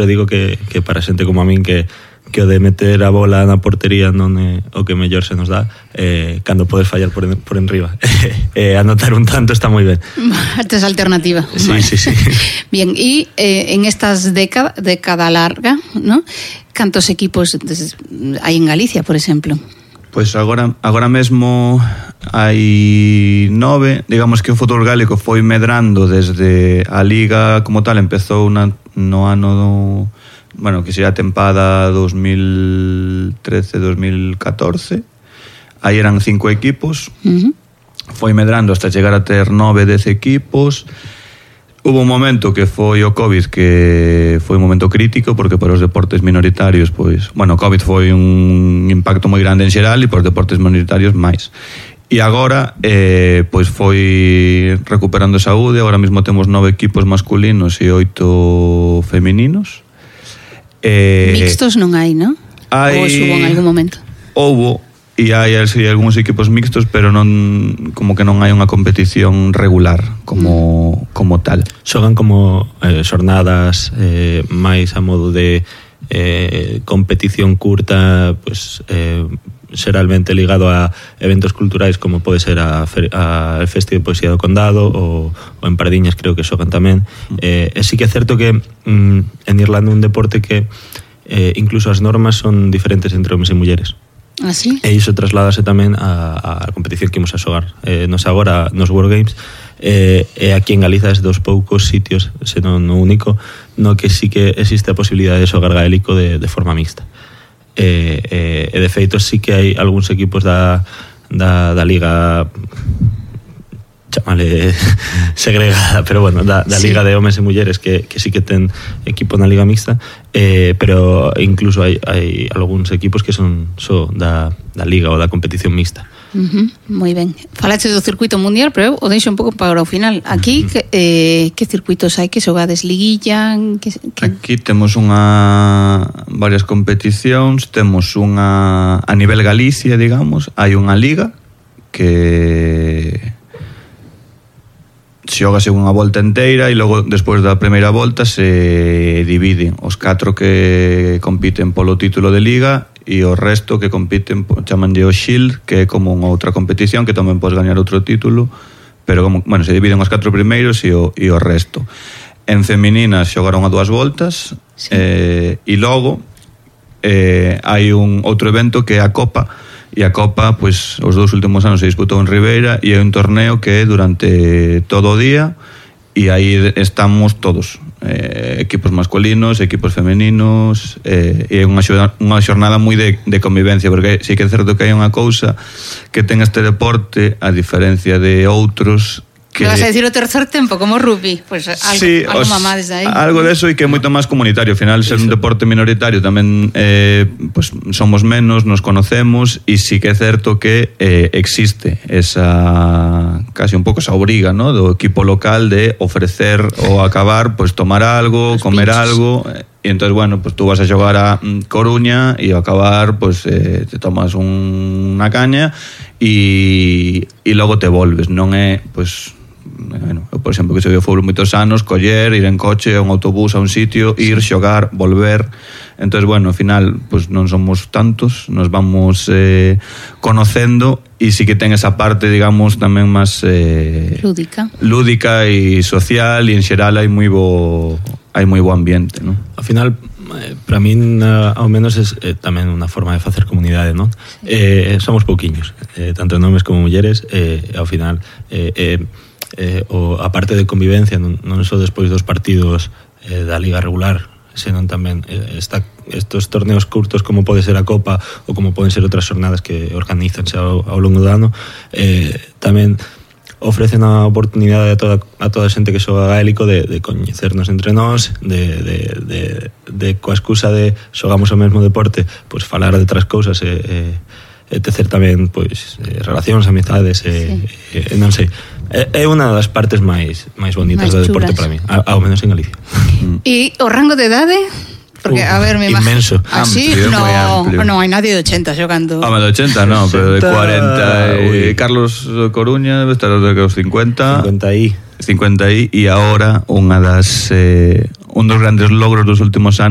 sempre digo que para xente como a min que o de meter a bola na portería non é o que mellor se nos dá, cando podes fallar por enriba, anotar un tanto está moi ben. Esta es alternativa. Sí, sí, sí. Bien, y en estas década larga, ¿no? Cantos equipos hai en Galicia, por exemplo? Pois agora mesmo hai 9. Digamos que o fútbol gaélico foi medrando desde a liga como tal, empezou no ano que sería a tempada 2013-2014. Aí eran 5 equipos. Foi medrando hasta chegar a ter 9-10 equipos. Hubo un momento que foi o COVID, que foi un momento crítico, porque para os deportes minoritarios, pois, o COVID foi un impacto moi grande en xeral e para os deportes minoritarios máis. E agora, pois foi recuperando saúde. Agora mesmo temos 9 equipos masculinos e 8 femininos. Mixtos non hai, non? Ou xubo en algún momento? Houbo, e hai algúns equipos mixtos, pero non, como que non hai unha competición regular como tal. Xogan como xornadas máis a modo de competición curta, pues xeralmente ligado a eventos culturais como pode ser a Festi de Poesía do Condado ou en Pardiñas creo que xogan tamén. E sí que é certo que en Irlanda un deporte que incluso as normas son diferentes entre homes e mulleres. ¿Ah, sí? E iso trasládase tamén a competición que imos a xogar nos agora nos World Games. E aquí en Galiza é dos poucos sitios, senón o único, no que sí que existe a posibilidade de xogar gaélico de forma mixta. E de feito sí que hai algúns equipos da liga, chamale segregada, pero bueno, da liga de homes e mulleres que sí que ten equipo na liga mixta, pero incluso hai algúns equipos que son só da liga ou da competición mixta. Moi ben. Falaste do circuito mundial, pero eu o deixo un pouco para o final. Aquí, que circuitos hai? Que xogades liguilla? Aquí temos varias competicións. Temos unha a nivel Galicia, digamos. Hai unha liga que xogase unha volta enteira e logo despois da primeira volta se dividen os 4 que compiten polo título de liga e o resto que compiten, chamanlle o Shield, que é como unha outra competición que tamén podes gañar outro título, pero como, se dividen os 4 primeiros e o resto. En femininas xogaron a 2 voltas, sí. E logo hai un outro evento que é a Copa, e a Copa, pois, os 2 últimos anos se disputou en Ribeira e é un torneo que é durante todo o día e aí estamos todos, equipos masculinos, equipos femeninos, e é unha xornada moi de convivencia, porque sí que é certo que hai unha cousa que ten este deporte, a diferencia de outros que... Vas a decir o tercer tempo, como rugby, pues algo mamades aí. Algo deso e que é moito máis comunitario. Ao final, ser un deporte minoritario tamén pues, somos menos, nos conocemos e sí que é certo que existe esa casi un pouco esa obriga, ¿no? Do equipo local de ofrecer ou acabar, pues tomar algo, comer algo. E entón, pues tú vas a xogar a Coruña e ao acabar, pues te tomas unha caña e logo te volves. Non é, pues... eu, por exemplo, que xoguei o fútbol moitos anos, coller, ir en coche a un autobús a un sitio, ir, xogar, volver. Entón, ao final, pues non somos tantos, nos vamos conocendo e sí que ten esa parte, digamos, tamén máis lúdica e social, e en xeral hai moi bo ambiente, ¿no? Ao final, para min, ao menos, é tamén unha forma de facer comunidade, non? Somos pouquiños, tanto homes como mulleres, ao final, a parte de convivencia, non só despois dos partidos da liga regular, senón tamén estos torneos curtos como pode ser a Copa ou como poden ser outras xornadas que organizanse ao longo do ano, tamén ofrecen a oportunidade a toda a xente que xoga gaélico de coñecernos entre nós, de coa excusa de xogamos o mesmo deporte, pois falar de outras cousas e tecer tamén pois relacións, amizades, non sei. É unha das partes máis bonitas do deporte para mí, ao menos en Galicia. E o rango de idade? Porque, a ver, inmenso. Así, non hai nadie de 80 xogando. De 80 non, pero de 40. Carlos Coruña debe estar de os 50 e agora un dos grandes logros dos últimos anos